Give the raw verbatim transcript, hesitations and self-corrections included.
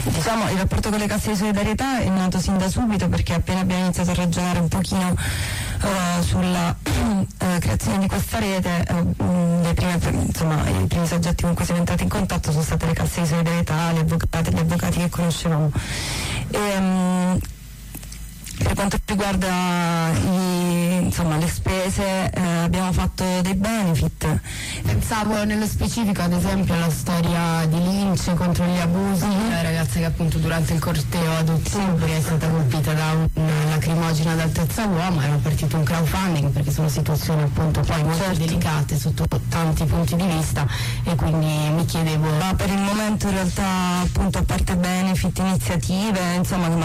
Diciamo, il rapporto con le casse di solidarietà è nato sin da subito, perché appena abbiamo iniziato a ragionare un pochino uh, sulla uh, creazione di questa rete, uh, le prime, insomma, i primi soggetti con cui siamo entrati in contatto sono state le casse di solidarietà, le avvocate, gli avvocati che conoscevamo. E, um, per quanto riguarda i, insomma, le spese, eh, abbiamo fatto dei benefit. Pensavo nello specifico ad esempio alla storia di Lynch contro gli abusi, mm-hmm. la ragazza che appunto durante il corteo ad ottobre è stata colpita da una lacrimogena ad altezza uomo. Era partito un crowdfunding, perché sono situazioni appunto poi molto certo. delicate sotto tanti punti di vista, e quindi mi chiedevo. Ma per il momento in realtà, appunto, a parte benefit, iniziative, insomma,